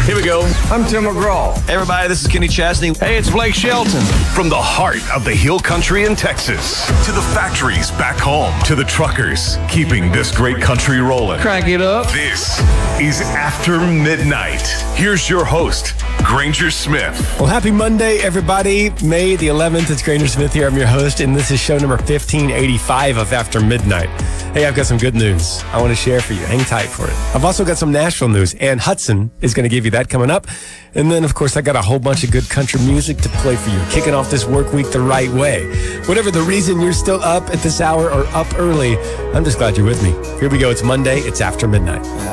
Here we go. I'm Tim McGraw. Hey, everybody, this is Kenny Chesney. Hey, it's Blake Shelton. From the heart of the Hill Country in Texas to the factories back home to the truckers keeping this great country rolling. Crank it up. This is After Midnight. Here's your host, Granger Smith. Well, happy Monday, everybody. May the 11th. It's Granger Smith here. I'm your host, and this is show number 1585 of After Midnight. Hey, I've got some good news I want to share for you. Hang tight for it. I've also got some Nashville news. Ann Hudson is going to give you that coming up. And then, of course, I got a whole bunch of good country music to play for you, kicking off this work week the right way. Whatever the reason you're still up at this hour or up early, I'm just glad you're with me. Here we go. It's Monday. It's After Midnight.